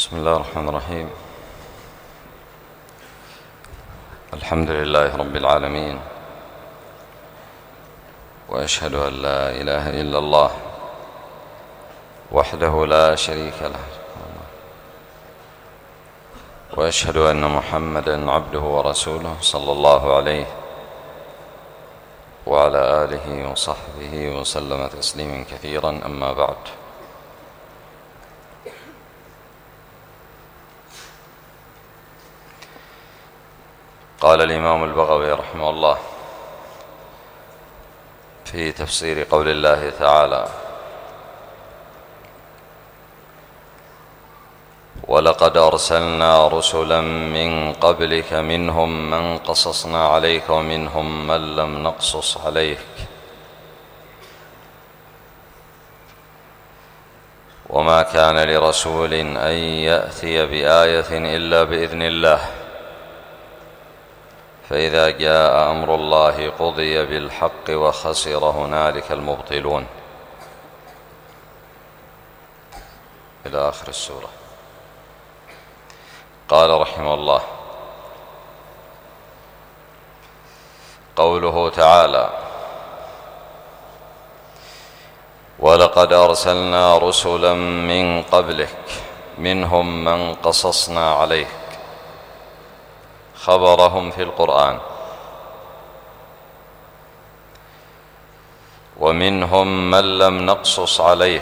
بسم الله الرحمن الرحيم. الحمد لله رب العالمين، وأشهد أن لا إله إلا الله وحده لا شريك له، وأشهد أن محمدًا عبده ورسوله صلى الله عليه وعلى آله وصحبه وسلم تسليما كثيرا. أما بعد، قال الإمام البغوي رحمه الله في تفسير قول الله تعالى: ولقد أرسلنا رسلا من قبلك منهم من قصصنا عليك ومنهم من لم نقصص عليك، وما كان لرسول أن يأتي بآية إلا بإذن الله، فإذا جاء أمر الله قضي بالحق وخسر هنالك المبطلون، إلى آخر السورة. قال رحمه الله: قوله تعالى: ولقد أرسلنا رسلا من قبلك منهم من قصصنا عليك، خبرهم في القرآن، ومنهم من لم نقصص عليك،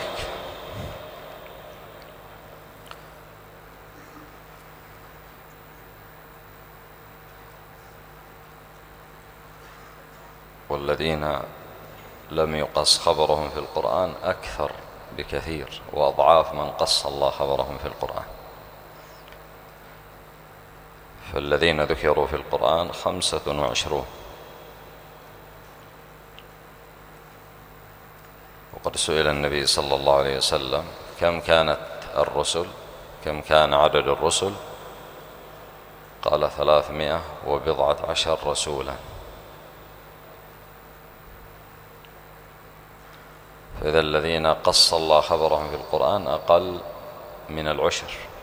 والذين لم يقص خبرهم في القرآن أكثر بكثير وأضعاف من قص الله خبرهم في القرآن. فالذين ذكروا في القرآن 25، وقد سئل النبي صلى الله عليه وسلم: كم كانت الرسل؟ كم كان عدد الرسل؟ قال: 310 رسولا. فإذا الذين قص الله خبرهم في القرآن أقل من العشر.